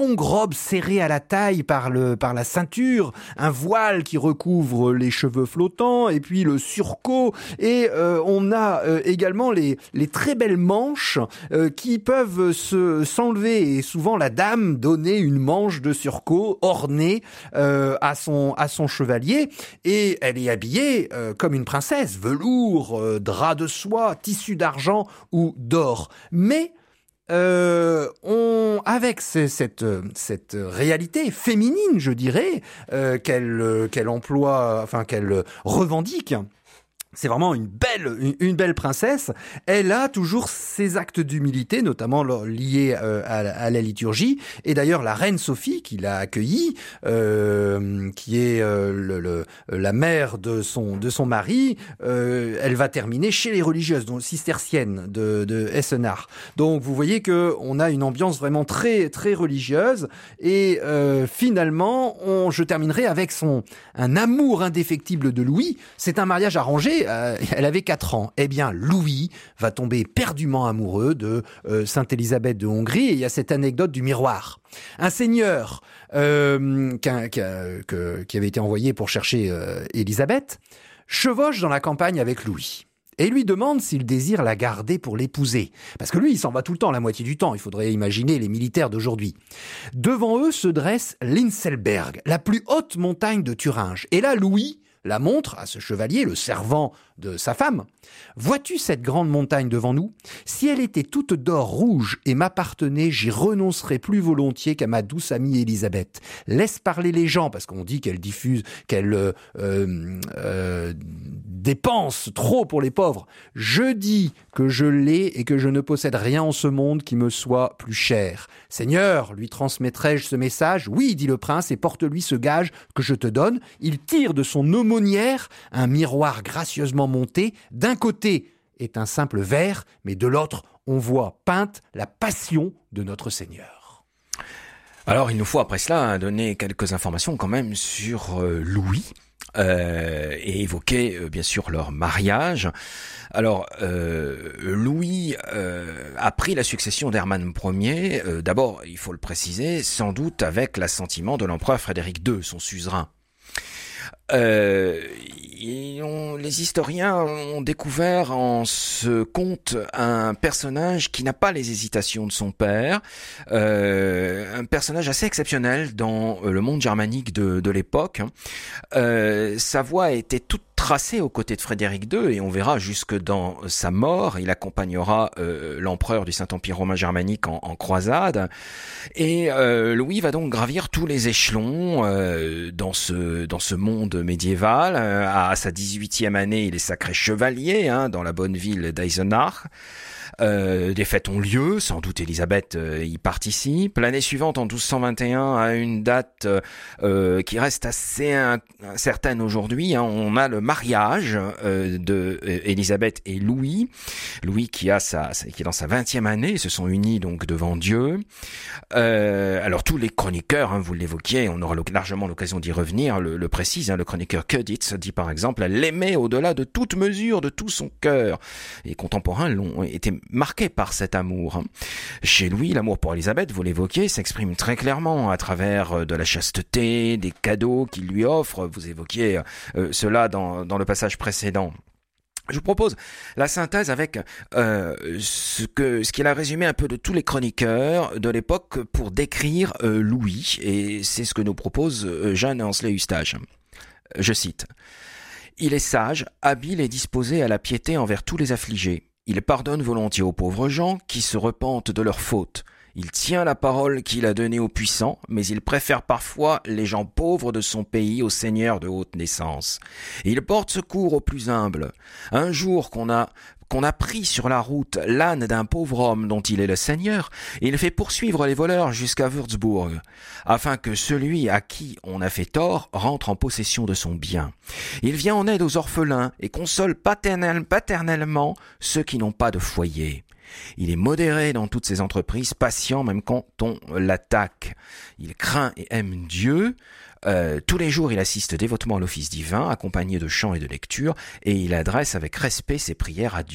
longue robe serrée à la taille par la ceinture, un voile qui recouvre les cheveux flottants, et puis le surcot, et on a également les très belles manches qui peuvent s'enlever, et souvent la dame donnait une manche de surcot ornée à son chevalier, et elle est habillée comme une princesse, velours, drap de soie, tissu d'argent ou d'or. Mais avec cette réalité féminine, je dirais, qu'elle emploie, enfin qu'elle revendique. C'est vraiment une belle princesse. Elle a toujours ses actes d'humilité, notamment liés à la liturgie. Et d'ailleurs, la reine Sophie, qui l'a accueillie, qui est la mère de son mari, elle va terminer chez les religieuses, donc cisterciennes de Essenach. Donc, vous voyez que on a une ambiance vraiment très très religieuse. Et finalement, je terminerai avec un amour indéfectible de Louis. C'est un mariage arrangé. Elle avait 4 ans. Eh bien, Louis va tomber éperdument amoureux de Sainte Élisabeth de Hongrie. Et il y a cette anecdote du miroir. Un seigneur qui avait été envoyé pour chercher Élisabeth chevauche dans la campagne avec Louis. Et lui demande s'il désire la garder pour l'épouser. Parce que lui, il s'en va tout le temps, la moitié du temps. Il faudrait imaginer les militaires d'aujourd'hui. Devant eux se dresse l'Inselberg, la plus haute montagne de Thuringe. Et là, Louis la montre à ce chevalier, le servant de sa femme. « Vois-tu cette grande montagne devant nous ? Si elle était toute d'or rouge et m'appartenait, j'y renoncerais plus volontiers qu'à ma douce amie Élisabeth. Laisse parler les gens, parce qu'on dit qu'elle dépense trop pour les pauvres. Je dis que je l'ai et que je ne possède rien en ce monde qui me soit plus cher. Seigneur, lui transmettrai-je ce message ? Oui, dit le prince, et porte-lui ce gage que je te donne. Il tire de son aumônière un miroir gracieusement monté. D'un côté est un simple verre, mais de l'autre, on voit peinte la passion de notre Seigneur. » Alors, il nous faut après cela donner quelques informations quand même sur Louis. Et évoquer bien sûr leur mariage. Alors Louis a pris la succession d'Hermann Ier, d'abord il faut le préciser, sans doute avec l'assentiment de l'empereur Frédéric II, son suzerain. Les historiens ont découvert en ce conte un personnage qui n'a pas les hésitations de son père, un personnage assez exceptionnel dans le monde germanique de l'époque. Sa voie était toute tracé aux côtés de Frédéric II, et on verra jusque dans sa mort, il accompagnera l'empereur du Saint-Empire romain germanique en croisade, et Louis va donc gravir tous les échelons dans ce monde médiéval. À sa 18e année, il est sacré chevalier dans la bonne ville d'Eisenach. Des fêtes ont lieu, sans doute Élisabeth y participe. L'année suivante, en 1221, à une date qui reste assez incertaine aujourd'hui, on a le mariage de Élisabeth et Louis. Louis qui est dans sa 20e année, ils se sont unis donc devant Dieu. Alors tous les chroniqueurs, vous l'évoquiez, on aura largement l'occasion d'y revenir, le précise, le chroniqueur Köditz dit par exemple, elle l'aimait au-delà de toute mesure, de tout son cœur. Les contemporains l'ont été marqués par cet amour. Chez Louis, l'amour pour Élisabeth, vous l'évoquiez, s'exprime très clairement à travers de la chasteté, des cadeaux qu'il lui offre. Vous évoquiez cela dans le passage précédent. Je vous propose la synthèse avec ce qu'il a résumé un peu de tous les chroniqueurs de l'époque pour décrire Louis, et c'est ce que nous propose Jeanne Ancelet-Eustache. Je cite: « Il est sage, habile et disposé à la piété envers tous les affligés. Il pardonne volontiers aux pauvres gens qui se repentent de leurs fautes. Il tient la parole qu'il a donnée aux puissants, mais il préfère parfois les gens pauvres de son pays aux seigneurs de haute naissance. Il porte secours aux plus humbles. Un jour qu'on a pris sur la route l'âne d'un pauvre homme dont il est le seigneur, il fait poursuivre les voleurs jusqu'à Würzburg, afin que celui à qui on a fait tort rentre en possession de son bien. Il vient en aide aux orphelins et console paternellement ceux qui n'ont pas de foyer. Il est modéré dans toutes ses entreprises, patient même quand on l'attaque. Il craint et aime Dieu. Tous les jours, il assiste dévotement à l'office divin, accompagné de chants et de lectures, et il adresse avec respect ses prières à Dieu. »